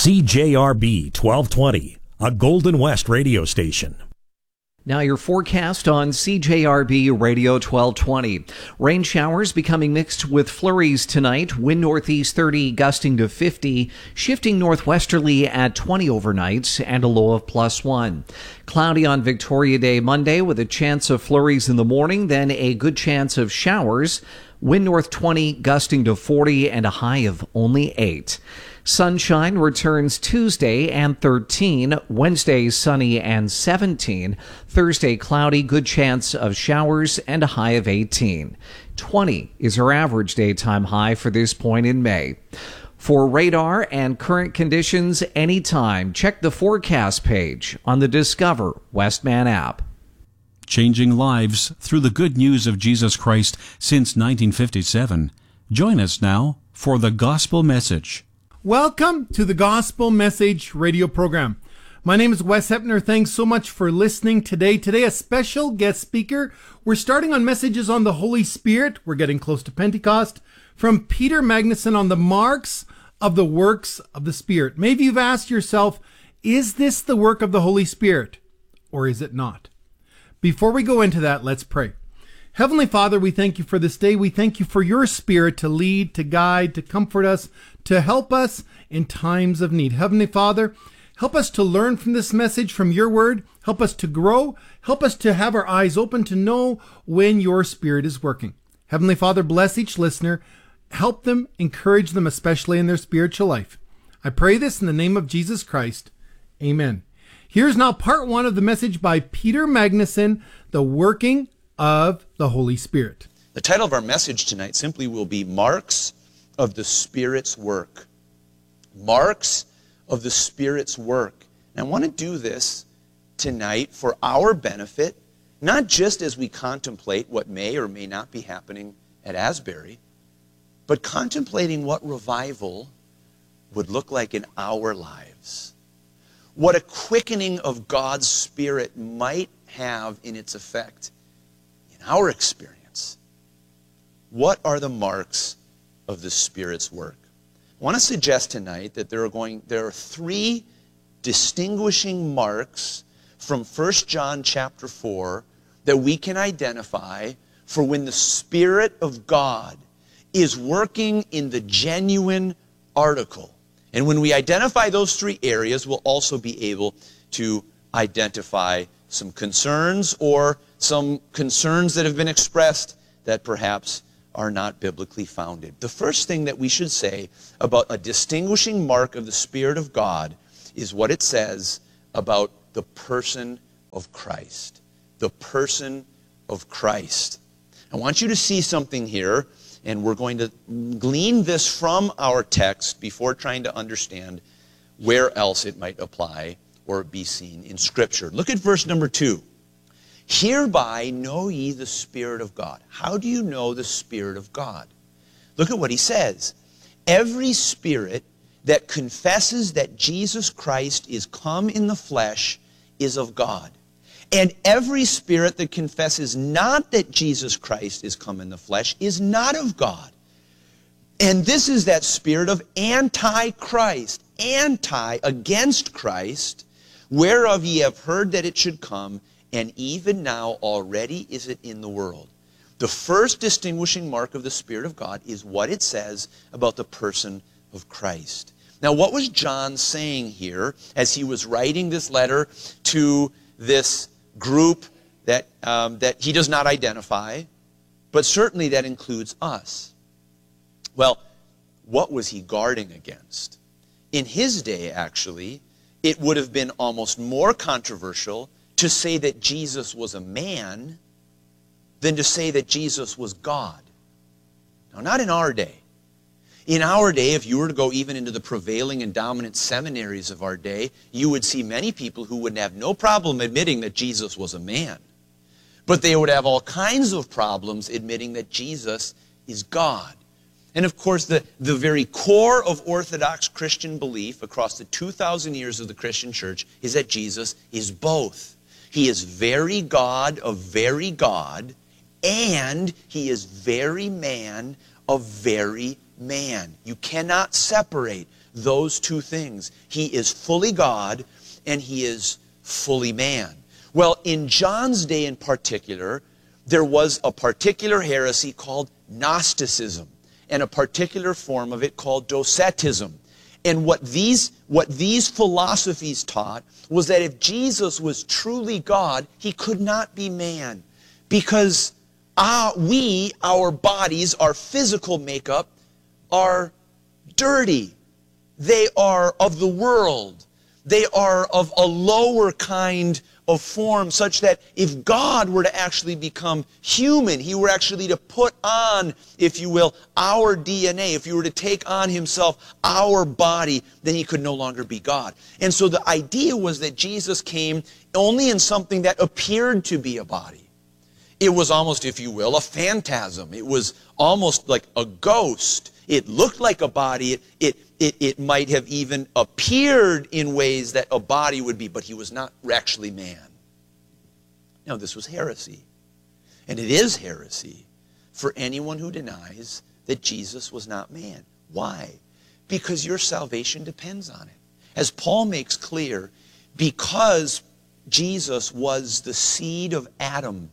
CJRB 1220, a Golden West radio station. Now your forecast on CJRB Radio 1220. Rain showers becoming mixed with flurries tonight. Wind northeast 30, gusting to 50. Shifting northwesterly at 20 overnight and a low of +1. Cloudy on Victoria Day Monday with a chance of flurries in the morning, then a good chance of showers. Wind north 20, gusting to 40 and a high of only 8. Sunshine returns Tuesday and 13. Wednesday sunny and 17. Thursday cloudy, good chance of showers and a high of 18. 20 is our average daytime high for this point in May. For radar and current conditions anytime, check the forecast page on the Discover Westman app. Changing lives through the good news of Jesus Christ since 1957. Join us now for the Gospel Message. Welcome to the Gospel Message radio program. My name is Wes Hepner. Thanks so much for listening today. Today, a special guest speaker. We're starting on messages on the Holy Spirit. We're getting close to Pentecost. From Peter Magnuson on the marks of the works of the Spirit. Maybe you've asked yourself, is this the work of the Holy Spirit or is it not? Before we go into that, let's pray. Heavenly Father, we thank you for this day. We thank you for your Spirit to lead, to guide, to comfort us, to help us in times of need. Heavenly Father, help us to learn from this message, from your word. Help us to grow. Help us to have our eyes open to know when your Spirit is working. Heavenly Father, bless each listener. Help them, encourage them, especially in their spiritual life. I pray this in the name of Jesus Christ. Amen. Here's now part one of the message by Peter Magnuson, The Working of the Holy Spirit. The title of our message tonight simply will be Marks of the Spirit's Work. Marks of the Spirit's Work. And I want to do this tonight for our benefit, not just as we contemplate what may or may not be happening at Asbury, but contemplating what revival would look like in our lives. What a quickening of God's Spirit might have in its effect in our experience. What are the marks of the Spirit's work? I want to suggest tonight that there are three distinguishing marks from 1 John chapter 4 that we can identify for when the Spirit of God is working in the genuine article. And when we identify those three areas, we'll also be able to identify some concerns or some concerns that have been expressed that perhaps are not biblically founded. The first thing that we should say about a distinguishing mark of the Spirit of God is what it says about the person of Christ. The person of Christ. I want you to see something here, and we're going to glean this from our text before trying to understand where else it might apply or be seen in Scripture. Look at verse number 2. Hereby know ye the Spirit of God. How do you know the Spirit of God? Look at what he says. Every spirit that confesses that Jesus Christ is come in the flesh is of God. And every spirit that confesses not that Jesus Christ is come in the flesh is not of God. And this is that spirit of antichrist, against Christ, whereof ye have heard that it should come, and even now already is it in the world. The first distinguishing mark of the Spirit of God is what it says about the person of Christ. Now, what was John saying here as he was writing this letter to this group that he does not identify, but certainly that includes us? Well, what was he guarding against? In his day, actually, it would have been almost more controversial to say that Jesus was a man than to say that Jesus was God. Now, not in our day. In our day, if you were to go even into the prevailing and dominant seminaries of our day, you would see many people who would have no problem admitting that Jesus was a man. But they would have all kinds of problems admitting that Jesus is God. And of course, the very core of Orthodox Christian belief across the 2,000 years of the Christian church is that Jesus is both. He is very God of very God, and he is very man of very man. You cannot separate those two things. He is fully God and he is fully man. Well, in John's day in particular, there was a particular heresy called Gnosticism and a particular form of it called Docetism. And what these philosophies taught was that if Jesus was truly God, he could not be man, because our bodies, our physical makeup, are dirty. They are of the world. They are of a lower kind of form, such that if God were to actually become human, he were actually to put on, if you will, our DNA, if he were to take on himself our body, then he could no longer be God. And so the idea was that Jesus came only in something that appeared to be a body. It was almost, if you will, a phantasm. It was almost like a ghost. It looked like a body. It might have even appeared in ways that a body would be, but he was not actually man. Now, this was heresy. And it is heresy for anyone who denies that Jesus was not man. Why? Because your salvation depends on it. As Paul makes clear, because Jesus was the seed of Adam,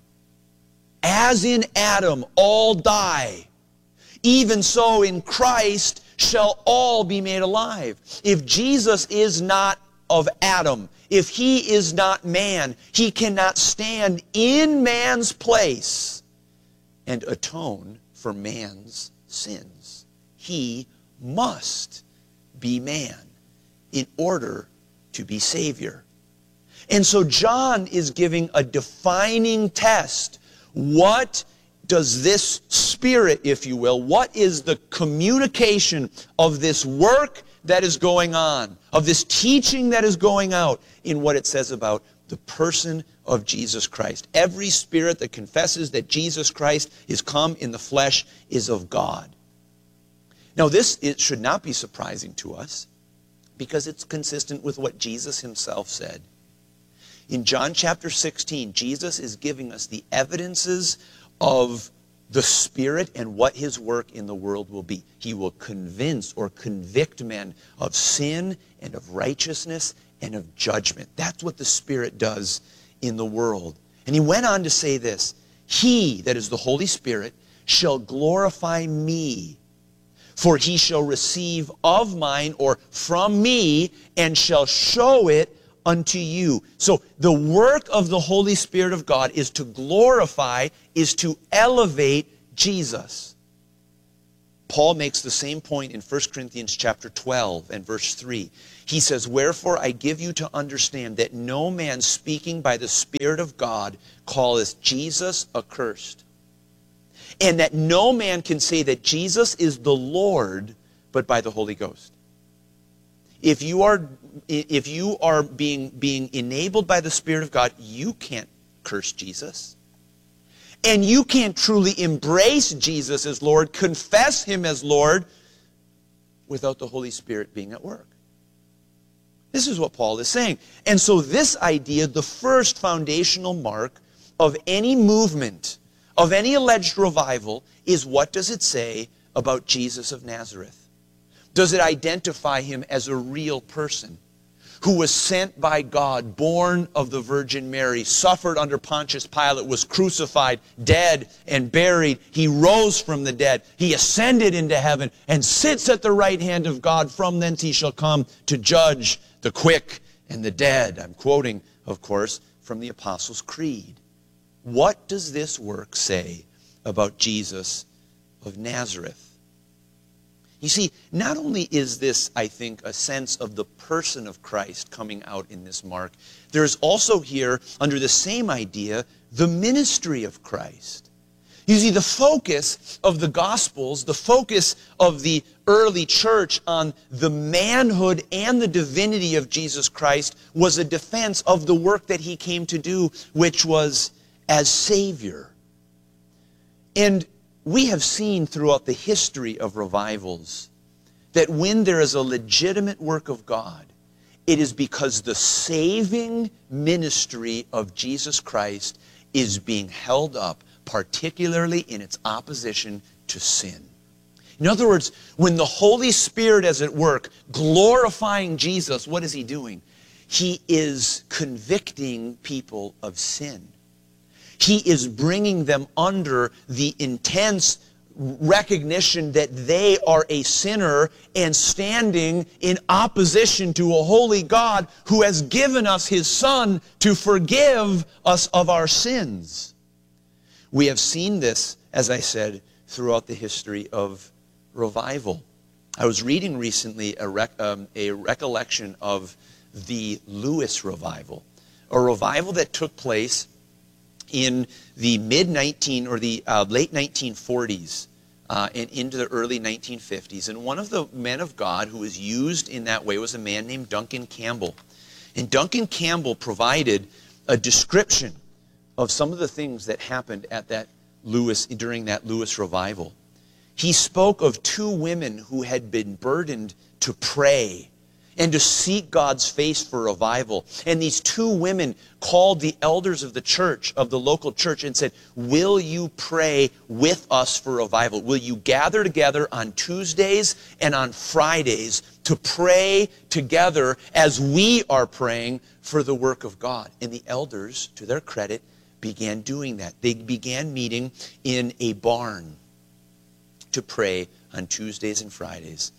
as in Adam all die, even so in Christ shall all be made alive. If Jesus is not of Adam, if he is not man, he cannot stand in man's place and atone for man's sins. He must be man in order to be Savior. And so John is giving a defining test. What does this Spirit, if you will, what is the communication of this work that is going on, of this teaching that is going out in what it says about the person of Jesus Christ? Every spirit that confesses that Jesus Christ is come in the flesh is of God. Now it should not be surprising to us, because it's consistent with what Jesus himself said. In John chapter 16, Jesus is giving us the evidences of the Spirit and what his work in the world will be. He will convince or convict men of sin and of righteousness and of judgment. That's what the Spirit does in the world. And he went on to say this: he, that is the Holy Spirit, shall glorify me, for he shall receive of mine, or from me, and shall show it unto you. So the work of the Holy Spirit of God is to glorify, is to elevate Jesus. Paul makes the same point in 1 Corinthians chapter 12 and verse 3. He says, wherefore I give you to understand that no man speaking by the Spirit of God calleth Jesus accursed, and that no man can say that Jesus is the Lord but by the Holy Ghost. If you are being enabled by the Spirit of God, you can't curse Jesus. And you can't truly embrace Jesus as Lord, confess him as Lord, without the Holy Spirit being at work. This is what Paul is saying. And so this idea, the first foundational mark of any movement, of any alleged revival, is what does it say about Jesus of Nazareth? Does it identify him as a real person who was sent by God, born of the Virgin Mary, suffered under Pontius Pilate, was crucified, dead, and buried. He rose from the dead. He ascended into heaven and sits at the right hand of God. From thence he shall come to judge the quick and the dead. I'm quoting, of course, from the Apostles' Creed. What does this work say about Jesus of Nazareth? You see, not only is this, I think, a sense of the person of Christ coming out in this mark, there is also here, under the same idea, the ministry of Christ. You see, the focus of the Gospels, the focus of the early church on the manhood and the divinity of Jesus Christ was a defense of the work that he came to do, which was as Savior. And we have seen throughout the history of revivals that when there is a legitimate work of God, it is because the saving ministry of Jesus Christ is being held up, particularly in its opposition to sin. In other words, when the Holy Spirit is at work glorifying Jesus, what is he doing? He is convicting people of sin. He is bringing them under the intense recognition that they are a sinner and standing in opposition to a holy God who has given us his Son to forgive us of our sins. We have seen this, as I said, throughout the history of revival. I was reading recently a recollection of the Lewis revival, a revival that took place in the late 1940s and into the early 1950s. And one of the men of God who was used in that way was a man named Duncan Campbell. And Duncan Campbell provided a description of some of the things that happened at during that Lewis revival. He spoke of two women who had been burdened to pray and to seek God's face for revival. And these two women called the elders of the church, of the local church, and said, will you pray with us for revival? Will you gather together on Tuesdays and on Fridays to pray together as we are praying for the work of God? And the elders, to their credit, began doing that. They began meeting in a barn to pray on Tuesdays and Fridays.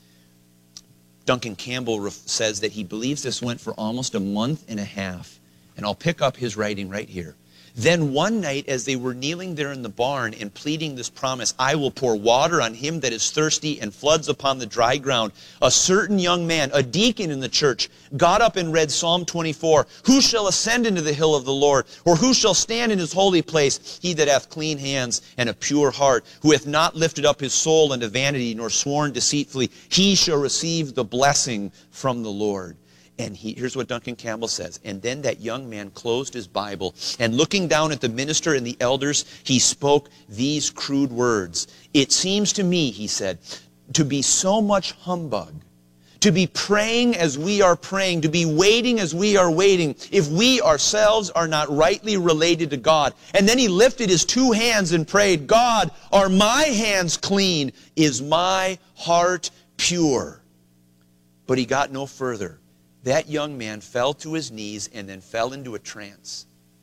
Duncan Campbell says that he believes this went for almost a month and a half. And I'll pick up his writing right here. Then one night, as they were kneeling there in the barn and pleading this promise, I will pour water on him that is thirsty and floods upon the dry ground, a certain young man, a deacon in the church, got up and read Psalm 24. Who shall ascend into the hill of the Lord? Or who shall stand in his holy place? He that hath clean hands and a pure heart, who hath not lifted up his soul unto vanity, nor sworn deceitfully, he shall receive the blessing from the Lord. And here's what Duncan Campbell says. And then that young man closed his Bible, and looking down at the minister and the elders, he spoke these crude words. It seems to me, he said, to be so much humbug, to be praying as we are praying, to be waiting as we are waiting, if we ourselves are not rightly related to God. And then he lifted his two hands and prayed, God, are my hands clean? Is my heart pure? But he got no further. That young man fell to his knees and then fell into a trance.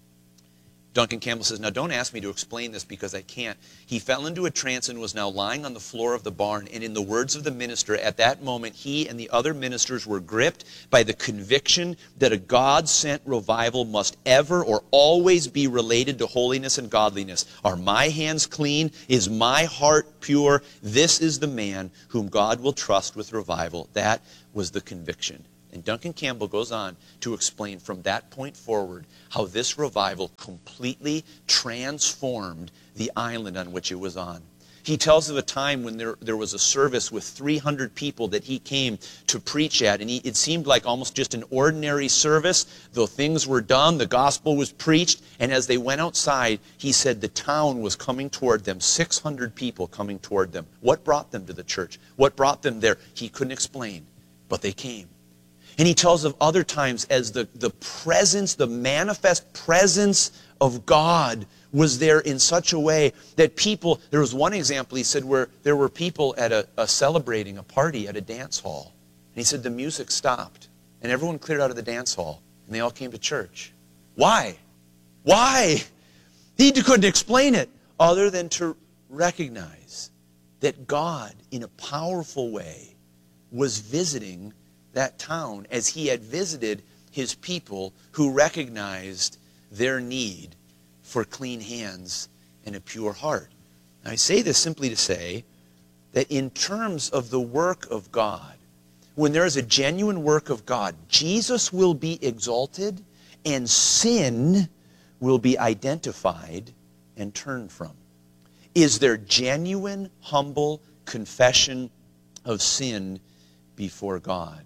Duncan Campbell says, now don't ask me to explain this because I can't. He fell into a trance and was now lying on the floor of the barn. And in the words of the minister, at that moment, he and the other ministers were gripped by the conviction that a God-sent revival must ever or always be related to holiness and godliness. Are my hands clean? Is my heart pure? This is the man whom God will trust with revival. That was the conviction. And Duncan Campbell goes on to explain from that point forward how this revival completely transformed the island on which it was on. He tells of a time when there was a service with 300 people that he came to preach at, and it seemed like almost just an ordinary service. Though things were done, the gospel was preached, and as they went outside, he said the town was coming toward them, 600 people coming toward them. What brought them to the church? What brought them there? He couldn't explain, but they came. And he tells of other times as the presence, the manifest presence of God was there in such a way that people, there was one example he said where there were people at a celebrating a party at a dance hall. And he said the music stopped and everyone cleared out of the dance hall and they all came to church. Why? Why? He couldn't explain it other than to recognize that God in a powerful way was visiting that town as he had visited his people who recognized their need for clean hands and a pure heart. I say this simply to say that in terms of the work of God, when there is a genuine work of God, Jesus will be exalted and sin will be identified and turned from. Is there genuine, humble confession of sin before God?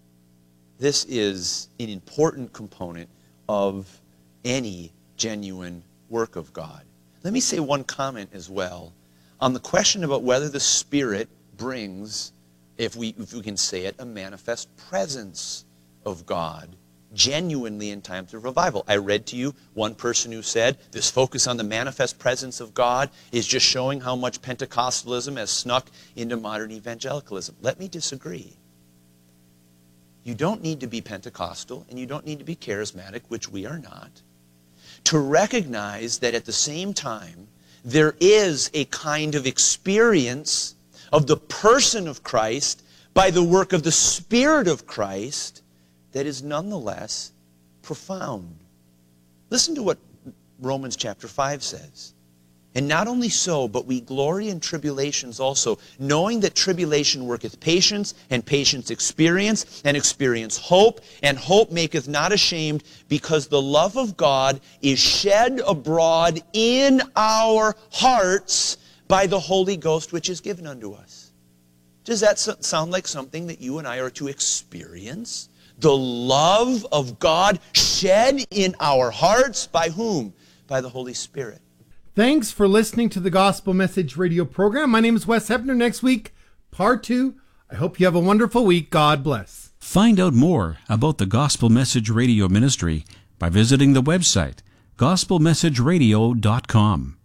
This is an important component of any genuine work of God. Let me say one comment as well on the question about whether the Spirit brings, if we can say it, a manifest presence of God genuinely in times of revival. I read to you one person who said, this focus on the manifest presence of God is just showing how much Pentecostalism has snuck into modern evangelicalism. Let me disagree. You don't need to be Pentecostal, and you don't need to be charismatic, which we are not, to recognize that at the same time, there is a kind of experience of the person of Christ by the work of the Spirit of Christ that is nonetheless profound. Listen to what Romans chapter 5 says. And not only so, but we glory in tribulations also, knowing that tribulation worketh patience, and patience experience, and experience hope, and hope maketh not ashamed, because the love of God is shed abroad in our hearts by the Holy Ghost which is given unto us. Does that sound like something that you and I are to experience? The love of God shed in our hearts by whom? By the Holy Spirit. Thanks for listening to the Gospel Message Radio program. My name is Wes Hepner. Next week, part 2. I hope you have a wonderful week. God bless. Find out more about the Gospel Message Radio Ministry by visiting the website gospelmessageradio.com.